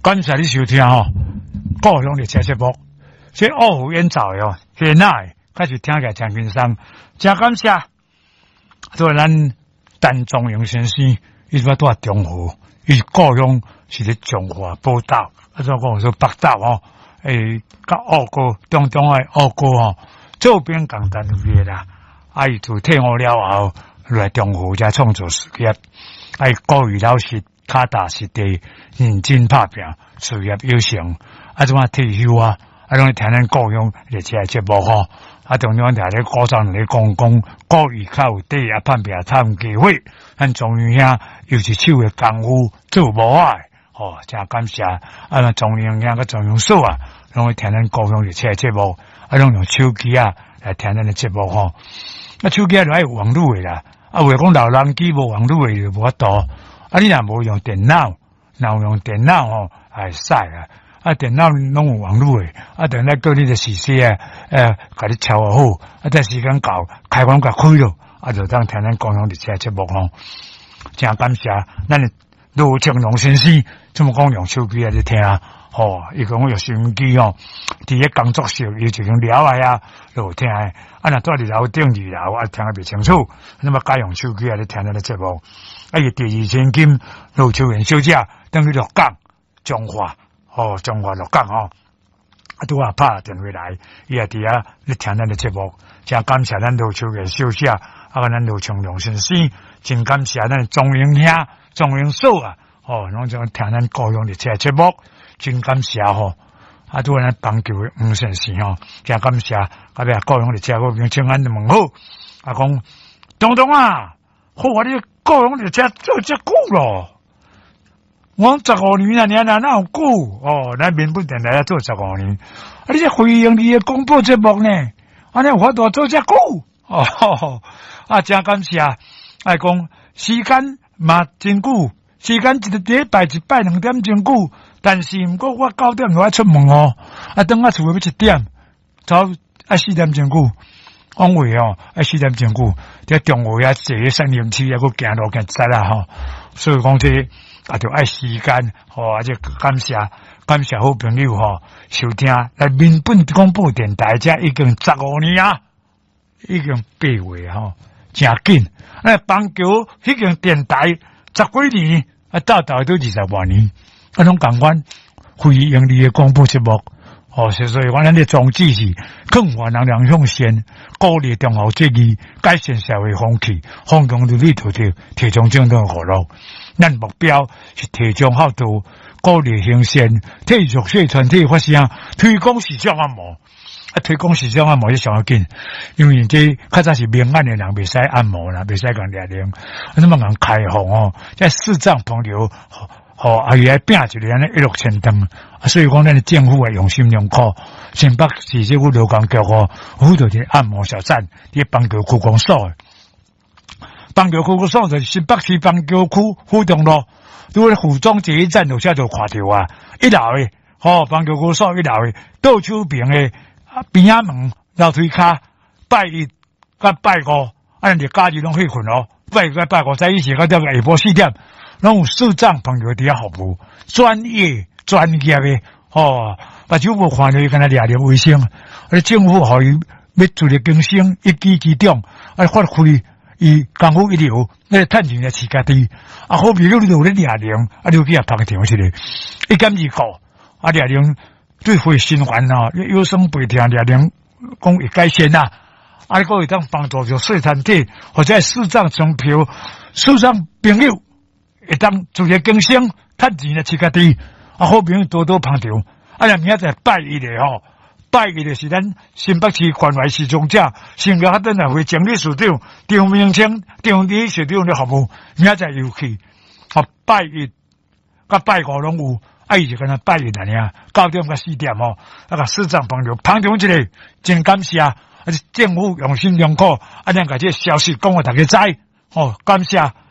感谢你收听故乡的车节目，这奥虎演奏的现在开始听起来真轻松，真感谢。做咱陈宗荣先生，伊说住中和，伊故乡是咧中华宝岛，怎讲说北岛甲澳哥中的澳哥周边共单位啦，伊就退伍了后来中和才创作事业，国语老师。脚踏实地，认真打拼，事业有成。怎么退休拢听咱故乡热车节目同样伫咧鼓掌咧讲国语较有底判拼参机会，咱中央兄又是手的功夫做无碍，真感谢。中央兄甲中央嫂拢会听咱故乡热车节目，拢用手机来听咱的节目手机就爱有网络的啦，话讲老人机无网络的就无法度。你若无用电脑，若用电脑会使电脑拢有网络诶，电脑叫你的时势甲你调好，等时间到，开关甲开了，就当听咱故乡热车节目真感谢，咱的罗庆龙先生，这么讲用手机来听伊讲我用收音机伫咧工作室，伊就用聊就听若住伫楼顶2楼听袂清楚，那么改用手机来听咱的节目。伊第二千金卢秋元小姐等于鹿港中华中华鹿港拄拍电话来，伊也伫咧听咱的节目，真感谢咱卢秋元小姐咱卢庆良先生，真感谢咱中英兄中英嫂拢就听咱故乡的节目，真感谢拄咱帮球的吴先生真感谢，故乡的节目并请安问好，讲东东好你故乡的做遮久咯，我15年哪有久咱民本电台做15年，你这回应你的广播节目呢，安尼有法度做遮久真感谢，讲时间嘛真久，时间一个礼拜1摆2点真久，但是毋过我9点就爱出门等我厝要1点，早4点真久。讲话4点真久，这中午坐森林区还佫行路行实所以讲这就爱时间这感谢好朋友收听来民本广播电台，这已经15年已经8月真紧。邦桥迄间电台10几年到都20多年，拢共款非盈利的广播节目。所以咱的宗旨是更换人良向善，鼓励中华节义，改善社会风气，方向如你头条，提倡正当活路。咱目标是提倡孝道，鼓励行善，体育社团体发声，推广思想推广思想按摩是上要紧，因为这较早是明眼的人袂使按摩啦，袂使讲热灵，那么人开放在视障朋友伊来拼一个安尼16000吨，所以讲咱的政府用心良苦，新北市政府劳工局辅导的按摩小站，伫邦桥区公所，邦桥区公所就是新北市邦桥区府中路，如果府中第一站就写做看到1楼的邦桥区所1楼的倒手边的边仔门楼梯骹，拜1甲拜5，咱就假日拢去混拜1甲拜5在一起，到下晡4点。拢有视障朋友伫遐服务，专业的把酒无看到伊敢若热卫生，政府互伊要自力更生，一己之长，发挥伊功夫一流，趁钱来饲家己。好比你有咧热灵，你去捧场一个，1.2个，热灵对肺循环腰酸背痛热灵讲会改善你个会当帮助着细团体或者视障从票视障朋友。会当自力更生，趁钱来饲家己。好朋友多多捧场。明仔载拜1的拜1的是咱新北市关怀市长者，新北镇委会总理事长张明清、张理事长的服务。明仔载又去拜1甲拜5拢有，伊就跟他拜19点甲4点视障朋友捧场一个，真感谢政府用心良苦，咱甲这消息讲互大家知感谢。